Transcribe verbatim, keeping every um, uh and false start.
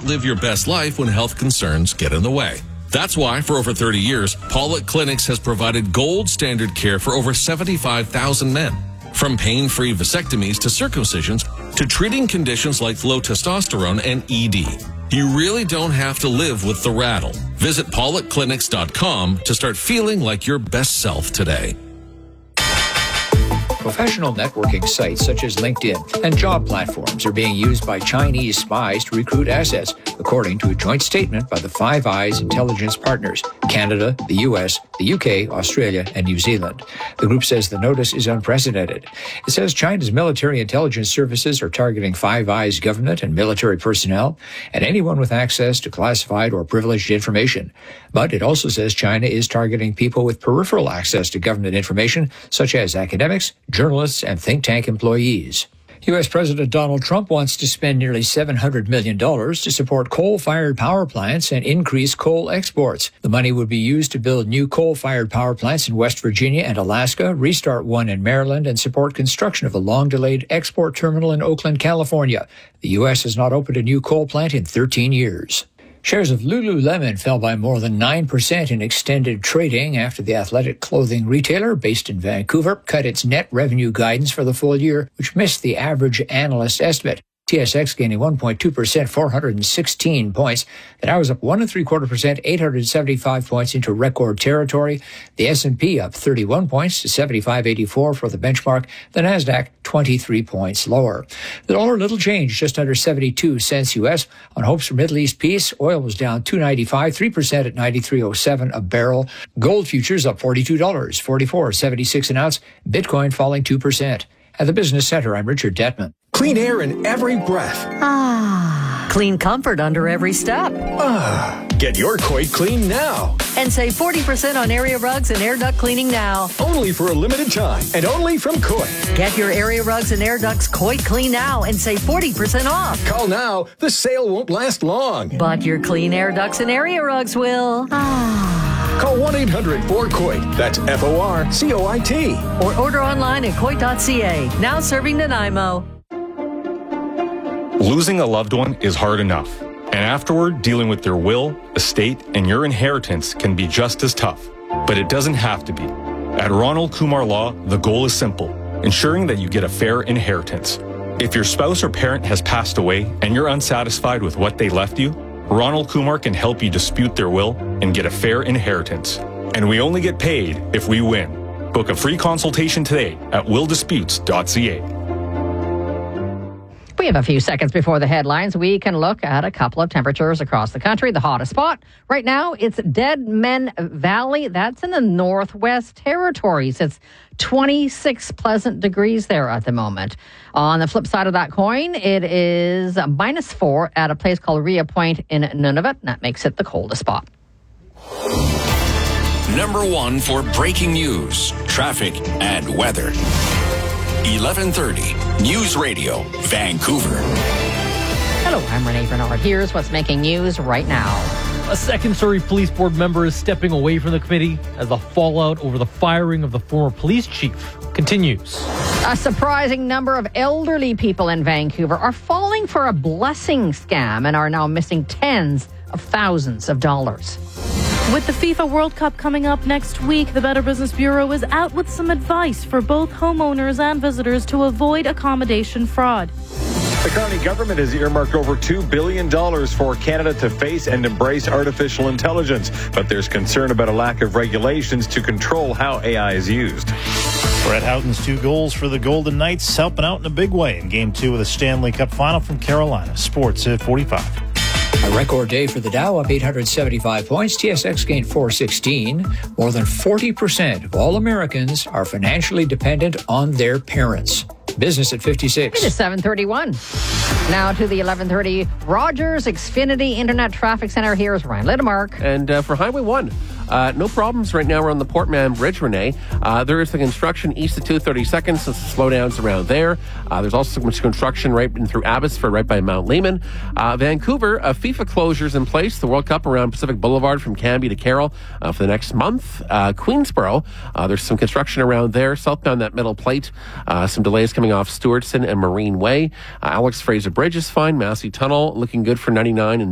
not live your best life when health concerns get in the way. That's why, for over thirty years, Pollock Clinics has provided gold standard care for over seventy-five thousand men. From pain-free vasectomies to circumcisions to treating conditions like low testosterone and E D. You really don't have to live with the rattle. Visit pollock clinics dot com to start feeling like your best self today. Professional networking sites such as LinkedIn and job platforms are being used by Chinese spies to recruit assets, according to a joint statement by the Five Eyes intelligence partners, Canada, the U S, the U K, Australia, and New Zealand. The group says the notice is unprecedented. It says China's military intelligence services are targeting Five Eyes government and military personnel and anyone with access to classified or privileged information. But it also says China is targeting people with peripheral access to government information, such as academics, journalists, and think tank employees. U S. President Donald Trump wants to spend nearly seven hundred million dollars to support coal-fired power plants and increase coal exports. The money would be used to build new coal-fired power plants in West Virginia and Alaska, restart one in Maryland, and support construction of a long-delayed export terminal in Oakland, California. The U S has not opened a new coal plant in thirteen years. Shares of Lululemon fell by more than nine percent in extended trading after the athletic clothing retailer based in Vancouver cut its net revenue guidance for the full year, which missed the average analyst estimate. T S X gaining one point two percent, four hundred sixteen points. The Dow was up one and three quarter percent, eight hundred seventy-five points into record territory. The S and P up thirty-one points to seventy-five eighty-four for the benchmark. The Nasdaq twenty-three points lower. The dollar little change, just under seventy-two cents U S on hopes for Middle East peace. Oil was down two ninety-five, three percent at ninety-three oh seven a barrel. Gold futures up forty-two dollars, forty-four seventy-six an ounce. Bitcoin falling two percent. At the Business Center, I'm Richard Detman. Clean air in every breath. Ah. Clean comfort under every step. Ah. Get your Coit clean now. And save forty percent on area rugs and air duct cleaning now. Only for a limited time and only from Coit. Get your area rugs and air ducts Coit clean now and save forty percent off. Call now. The sale won't last long. But your clean air ducts and area rugs will. Ah. Call one eight hundred four C O I T. That's F O R C O I T. Or order online at coit dot c a. Now serving Nanaimo. Losing a loved one is hard enough, and afterward, dealing with their will, estate, and your inheritance can be just as tough. But it doesn't have to be. At Ronald Kumar Law, the goal is simple: ensuring that you get a fair inheritance. If your spouse or parent has passed away and you're unsatisfied with what they left you, Ronald Kumar can help you dispute their will and get a fair inheritance. And we only get paid if we win. Book a free consultation today at will disputes dot c a. We have a few seconds before the headlines. We can look at a couple of temperatures across the country. The hottest spot right now, it's Deadman Valley. That's in the Northwest Territories. It's twenty-six pleasant degrees there at the moment. On the flip side of that coin, it is minus four at a place called Rhea Point in Nunavut. That makes it the coldest spot. Number one for breaking news, traffic, and weather. eleven thirty News Radio, Vancouver. Hello, I'm Renee Bernard. Here's what's making news right now. A Second Surrey Police Board member is stepping away from the committee as the fallout over the firing of the former police chief continues. A surprising number of elderly people in Vancouver are falling for a blessing scam and are now missing tens of thousands of dollars. With the FIFA World Cup coming up next week, the Better Business Bureau is out with some advice for both homeowners and visitors to avoid accommodation fraud. The Carney government has earmarked over two billion dollars for Canada to face and embrace artificial intelligence, but there's concern about a lack of regulations to control how A I is used. Brett Houghton's two goals for the Golden Knights helping out in a big way in Game two of the Stanley Cup Final from Carolina. Sports at forty-five. A record day for the Dow, up eight hundred seventy-five points. T S X gained four sixteen. More than forty percent of all Americans are financially dependent on their parents. Business at fifty-six. It is seven thirty-one. Now to the eleven thirty Rogers Xfinity Internet Traffic Center. Here's Ryan Littmark. And uh, for Highway one, uh, no problems right now around the Port Mann Bridge, Renee. Uh, there is the construction east of two thirty-second, so some slowdowns around there. Uh, there's also some construction right in through Abbotsford, right by Mount Lehman. Uh, Vancouver, uh, FIFA closures in place. The World Cup around Pacific Boulevard from Canby to Carroll uh, for the next month. Uh, Queensboro, uh, there's some construction around there. Southbound that middle plate, uh, some delays coming off Stewartson and Marine Way. Uh, Alex Fraser Bridge is fine. Massey Tunnel looking good for ninety-nine and